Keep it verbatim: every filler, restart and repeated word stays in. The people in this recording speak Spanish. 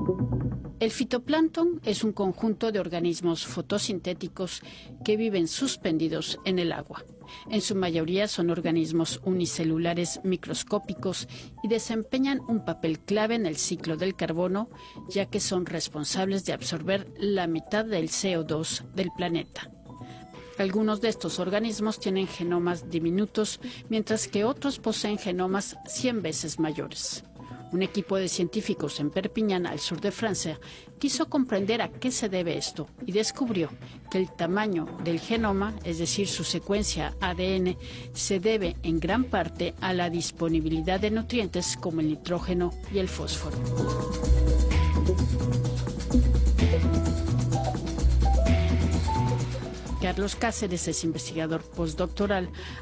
El fitoplancton es un conjunto de organismos fotosintéticos que viven suspendidos en el agua. En su mayoría son organismos unicelulares microscópicos y desempeñan un papel clave en el ciclo del carbono, ya que son responsables de absorber la mitad del C O dos del planeta. Algunos de estos organismos tienen genomas diminutos, mientras que otros poseen genomas cien veces mayores. Un equipo de científicos en Perpiñán, al sur de Francia, quiso comprender a qué se debe esto y descubrió que el tamaño del genoma, es decir, su secuencia A D N, se debe en gran parte a la disponibilidad de nutrientes como el nitrógeno y el fósforo. Carlos Cáceres es investigador postdoctoral